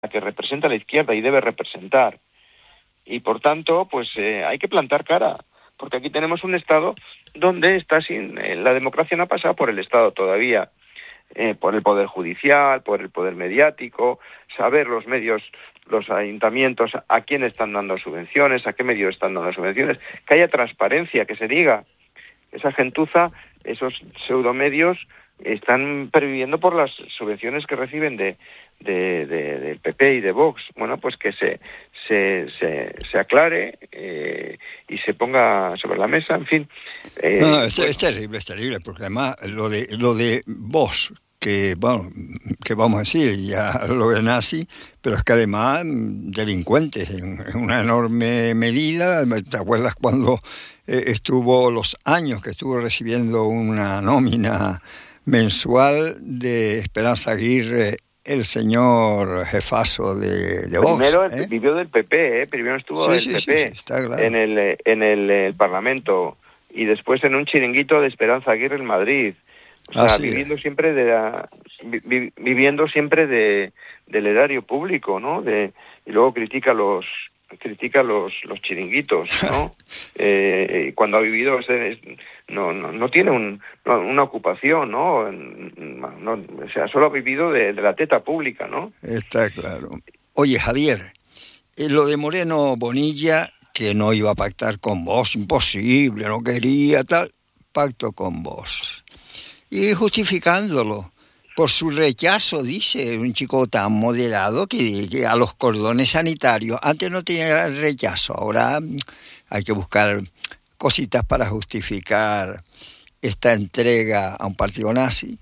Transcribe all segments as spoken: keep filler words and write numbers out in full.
que representa a la izquierda y debe representar. Y por tanto, pues eh, hay que plantar cara, porque aquí tenemos un Estado donde está sin... Eh, la democracia no ha pasado por el Estado todavía, eh, por el Poder Judicial, por el Poder Mediático, saber los medios, los ayuntamientos, a quién están dando subvenciones, a qué medios están dando subvenciones, que haya transparencia, que se diga. Esa gentuza, esos pseudomedios, están perviviendo por las subvenciones que reciben de, de, de, del P P y de Vox. Bueno, pues que se, se, se, se aclare eh, y se ponga sobre la mesa, en fin. Eh, no, es, bueno. es terrible, es terrible, porque además lo de, lo de Vox, que, bueno, que vamos a decir, ya lo de nazi, pero es que además delincuentes en, en una enorme medida. ¿Te acuerdas cuando eh, estuvo los años que estuvo recibiendo una nómina mensual de Esperanza Aguirre, el señor jefazo de, de Vox? Primero ¿eh? vivió del P P, ¿eh? Primero estuvo sí, del sí, P P sí, sí, está claro. en el en el, el Parlamento y después en un chiringuito de Esperanza Aguirre en Madrid. O sea, Así viviendo es. siempre de la, vi, viviendo siempre de del erario público, ¿no? De y luego critica los critica los los chiringuitos, ¿no? eh, cuando ha vivido ese, no, no no tiene un, no, una ocupación, ¿no? No, o sea, solo ha vivido de, de la teta pública, ¿no? Está claro. Oye, Javier, eh, lo de Moreno Bonilla, que no iba a pactar con vos, imposible, no quería tal, pacto con vos. Y justificándolo por su rechazo, dice, un chico tan moderado que, que a los cordones sanitarios, antes no tenía rechazo, ahora hay que buscar cositas para justificar esta entrega a un partido nazi.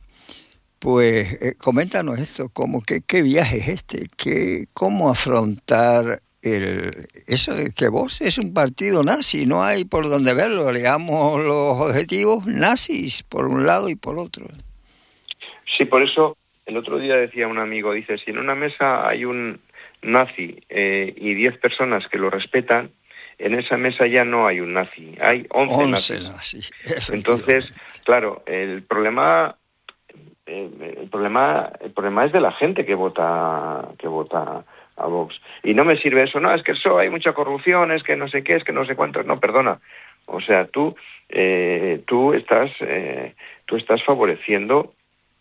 Pues eh, coméntanos esto, como que qué viaje es este, que, cómo afrontar el eso de que vos es un partido nazi, no hay por dónde verlo, leamos los objetivos nazis por un lado y por otro. Sí, por eso el otro día decía un amigo, dice, si en una mesa hay un nazi eh, y diez personas que lo respetan, en esa mesa ya no hay un nazi, hay once nazis. Entonces, claro, el problema el problema el problema es de la gente que vota que vota a Vox. Y no me sirve eso, no, es que eso hay mucha corrupción, es que no sé qué, es que no sé cuántos, no, perdona. O sea, tú eh, tú estás eh, tú estás favoreciendo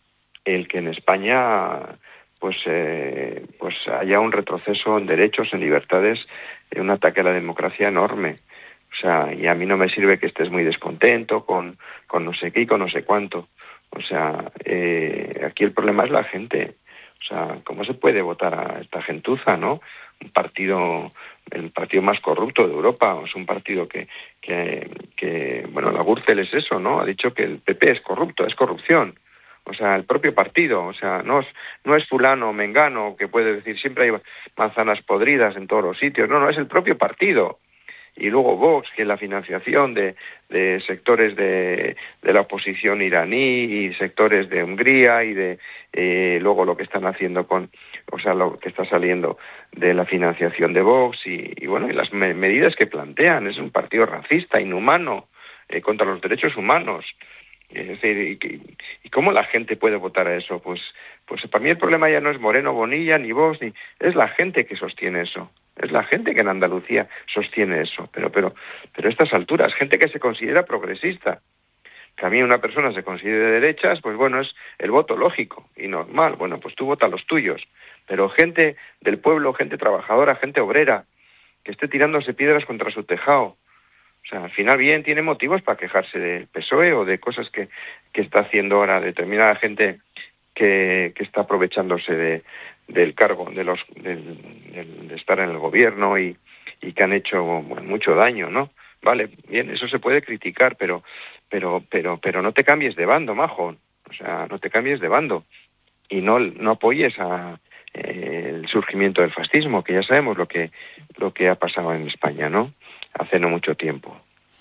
el que en España pues eh, pues haya un retroceso en derechos, en libertades, un ataque a la democracia enorme. O sea, y a mí no me sirve que estés muy descontento con, con no sé qué y con no sé cuánto. O sea, eh, aquí el problema es la gente. O sea, ¿cómo se puede votar a esta gentuza, no? Un partido, el partido más corrupto de Europa, o es un partido que, que, que, bueno, la Gürtel es eso, ¿no? Ha dicho que el P P es corrupto, es corrupción. O sea, el propio partido, o sea, no es, no es fulano o mengano, que puede decir siempre hay manzanas podridas en todos los sitios, no, no, es el propio partido. Y luego Vox, que es la financiación de, de sectores de, de la oposición iraní y sectores de Hungría y de eh, luego lo que están haciendo con, o sea, lo que está saliendo de la financiación de Vox y, y bueno, y las me- medidas que plantean. Es un partido racista, inhumano, eh, contra los derechos humanos. Es decir, ¿y, y cómo la gente puede votar a eso? Pues, pues para mí el problema ya no es Moreno Bonilla, ni Vox, ni es la gente que sostiene eso. Es la gente que en Andalucía sostiene eso. Pero, pero, pero a estas alturas, gente que se considera progresista. Que a mí una persona se considere de derechas, pues bueno, es el voto lógico y normal. Bueno, pues tú vota los tuyos. Pero gente del pueblo, gente trabajadora, gente obrera, que esté tirándose piedras contra su tejado. O sea, al final bien tiene motivos para quejarse del P S O E o de cosas que, que está haciendo ahora determinada gente que, que está aprovechándose de, del cargo, de los del, del, de estar en el gobierno y, y que han hecho bueno, mucho daño, ¿no? Vale, bien, eso se puede criticar, pero pero pero pero no te cambies de bando, majo. O sea, no te cambies de bando y no no apoyes a eh, el surgimiento del fascismo, que ya sabemos lo que lo que ha pasado en España, ¿no? Hace no mucho tiempo.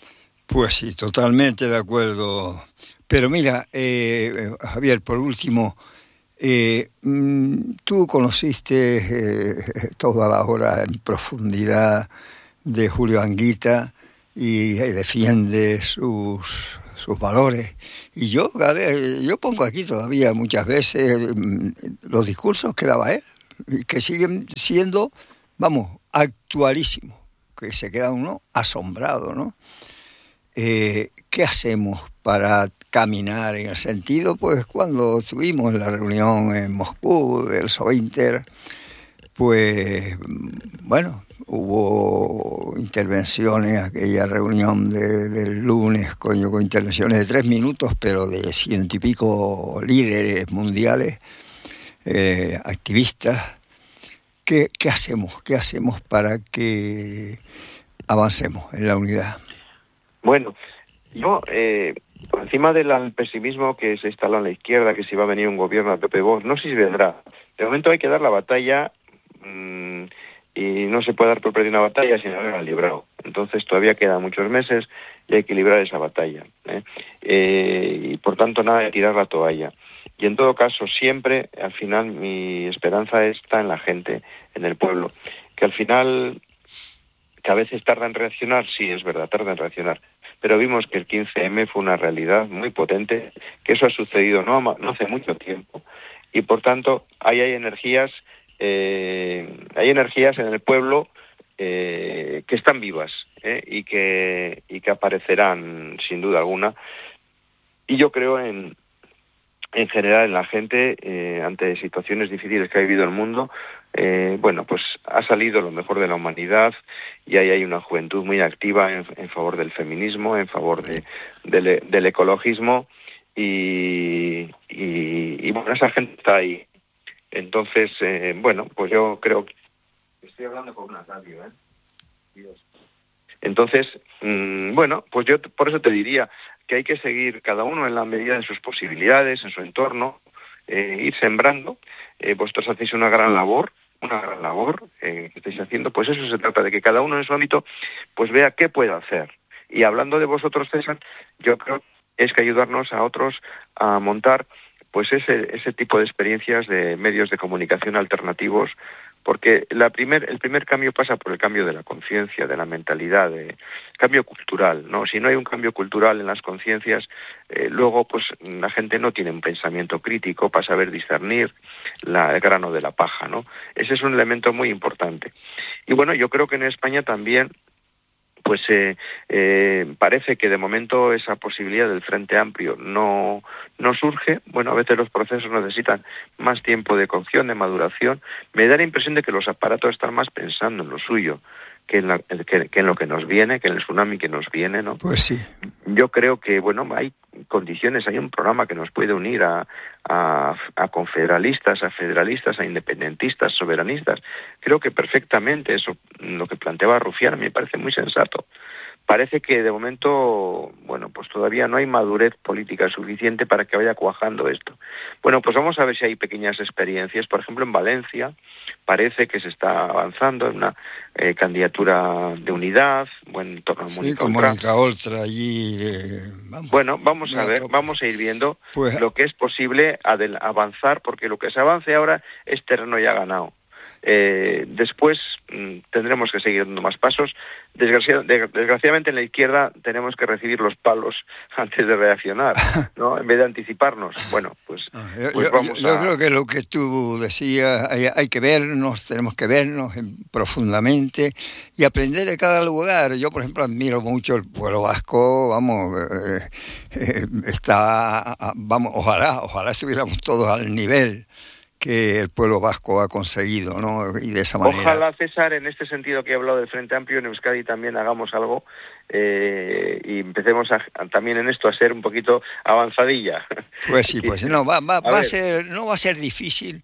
Pues sí, totalmente de acuerdo. Pero mira, eh, Javier, por último, eh, tú conociste eh, toda la obra en profundidad de Julio Anguita y eh, defiende sus, sus valores. Y yo, cada vez, yo pongo aquí todavía muchas veces los discursos que daba él. y que siguen siendo, vamos, actualísimos, que se queda uno asombrado, ¿no? Eh, ¿Qué hacemos para caminar en el sentido? Pues cuando tuvimos la reunión en Moscú del Sovinter, pues bueno, hubo intervenciones, aquella reunión de, del lunes, coño, con intervenciones de tres minutos, pero de ciento y pico líderes mundiales, eh, activistas. ¿Qué, ¿Qué hacemos? ¿Qué hacemos para que avancemos en la unidad? Bueno, yo, eh, por encima del pesimismo que se instaló en la izquierda, que si va a venir un gobierno a Pepe Voz, no sé si vendrá. De momento hay que dar la batalla mmm, y no se puede dar por perdida una batalla sin haberla librado. Entonces todavía quedan muchos meses y hay que librar esa batalla, ¿eh? Eh, y por tanto nada de tirar la toalla. Y en todo caso siempre, al final, mi esperanza está en la gente, en el pueblo, que al final, que a veces tarda en reaccionar, sí, es verdad, tarda en reaccionar, pero vimos que el quince eme fue una realidad muy potente, que eso ha sucedido no, no hace mucho tiempo, y por tanto ahí hay energías, eh, hay energías en el pueblo eh, que están vivas, ¿eh? y, que, y que aparecerán sin duda alguna, y yo creo en... en general en la gente, eh, ante situaciones difíciles que ha vivido el mundo, eh, bueno, pues ha salido lo mejor de la humanidad y ahí hay una juventud muy activa en, en favor del feminismo, en favor de, de, del ecologismo y, y, y bueno, esa gente está ahí. Entonces, eh, bueno, pues yo creo que... Estoy hablando con una radio, ¿eh? Dios. Entonces, mmm, bueno, pues yo por eso te diría que hay que seguir cada uno en la medida de sus posibilidades, en su entorno, eh, ir sembrando. Eh, vosotros hacéis una gran labor, una gran labor eh, que estáis haciendo, pues eso se trata, de que cada uno en su ámbito pues vea qué puede hacer. Y hablando de vosotros, César, yo creo que es que ayudarnos a otros a montar pues ese, ese tipo de experiencias de medios de comunicación alternativos, porque la primer, el primer cambio pasa por el cambio de la conciencia, de la mentalidad, de cambio cultural, ¿no? Si no hay un cambio cultural en las conciencias, eh, luego pues la gente no tiene un pensamiento crítico para saber discernir la, el grano de la paja, ¿no? Ese es un elemento muy importante. Y bueno, yo creo que en España también pues eh, eh, parece que de momento esa posibilidad del Frente Amplio no, no surge. Bueno, a veces los procesos necesitan más tiempo de cocción, de maduración. Me da la impresión de que los aparatos están más pensando en lo suyo que en, la, que, que en lo que nos viene, que en el tsunami que nos viene, ¿no? Pues sí. Yo creo que, bueno, hay condiciones, hay un programa que nos puede unir a, a, a confederalistas, a federalistas, a independentistas, soberanistas. Creo que perfectamente eso, lo que planteaba Rufián, me parece muy sensato. Parece que de momento, bueno, pues todavía no hay madurez política suficiente para que vaya cuajando esto. Bueno, pues vamos a ver si hay pequeñas experiencias. Por ejemplo, en Valencia parece que se está avanzando en una eh, candidatura de unidad, bueno, en torno a Mónica Sí, con Mónica Oltra allí. Eh, vamos, bueno, vamos a ver, vamos a ir viendo pues, lo que es posible avanzar, porque lo que se avance ahora es terreno ya ganado. Eh, después mmm, tendremos que seguir dando más pasos. Desgraci- desgraciadamente en la izquierda tenemos que recibir los palos antes de reaccionar, ¿no? En vez de anticiparnos. Bueno, pues, pues yo, vamos yo, a... yo creo que lo que tú decías, hay, hay que vernos, tenemos que vernos en, profundamente y aprender de cada lugar. Yo, por ejemplo, admiro mucho el pueblo vasco, vamos, eh, eh, está, vamos, ojalá, ojalá estuviéramos todos al nivel que el pueblo vasco ha conseguido, ¿no? Y de esa manera... Ojalá, César, en este sentido que he hablado del Frente Amplio, en Euskadi también hagamos algo eh, y empecemos a, a, también en esto a ser un poquito avanzadilla. Pues sí, pues no, va, va, a va a ser, no va a ser difícil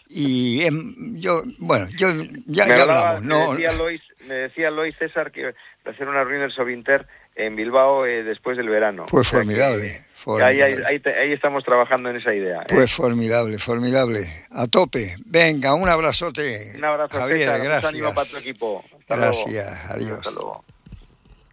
y es, yo, bueno, yo ya, me ya hablaba, hablamos, ¿no? Me decía Lois, me decía Lois César que hacer una reunión del Sovinter en Bilbao eh, después del verano. Pues o sea formidable. Que, Formidable. Ahí, ahí, ahí estamos trabajando en esa idea. ¿eh? Pues formidable, formidable. A tope. Venga, un abrazote. Un abrazo, Javier, César. gracias. Mucho ánimo para tu equipo. Hasta gracias, luego. adiós. Hasta luego.